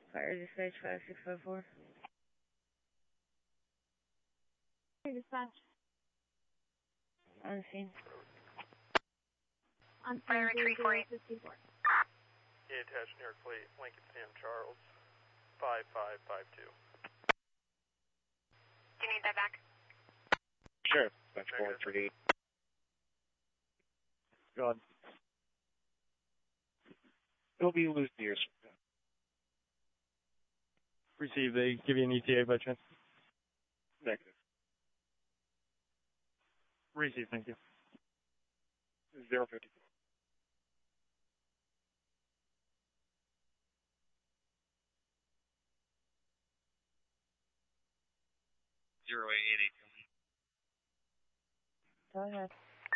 Fire dispatch 5654. Dispatch. On scene. On Fire scene, 3454. Yeah, attached New York Fleet, Lincoln Sam Charles, 5552. Do you need that back? Sure. Dispatch 438. Go on. It'll be loose ears. Receive. They give you an ETA by chance? Negative. Receive, thank you. 050. Go ahead.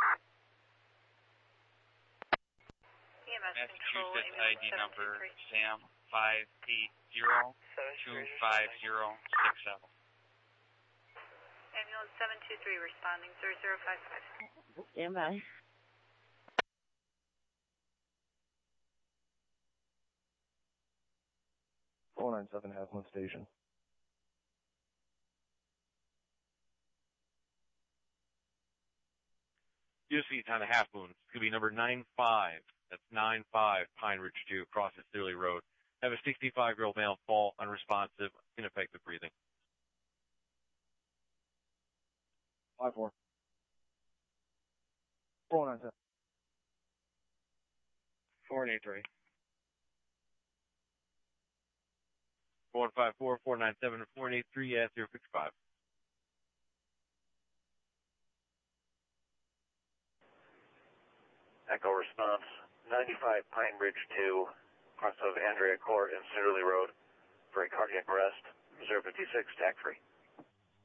EMS control, Massachusetts ID number 723. Sam 580-25067. Ambulance 723 responding 0055. Stand by. Halfmoon Station. UC on a Half Moon. It's going to be number 95. That's 95 Pine Ridge 2, across Sterling Road. Have a 65-year-old male fall, unresponsive, ineffective breathing. 5-4. 497. 483. 4154, 497, 483, yeah, 065. Echo response, 95 Pine Ridge 2, cross of Andrea Court and Cinderley Road for a cardiac arrest, 056, TAC free.